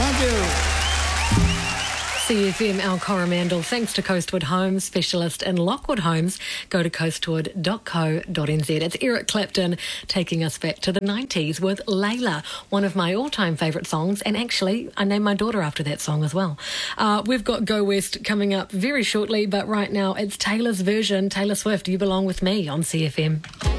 Thank you. CFM, Al Coromandel, thanks to Coastwood Homes, specialist in Lockwood Homes. Go to coastwood.co.nz. It's Eric Clapton taking us back to the 90s with Layla, one of my all-time favourite songs, and actually I named my daughter after that song as well. We've got Go West coming up very shortly, but right now it's Taylor's version, Taylor Swift, You Belong With Me on CFM.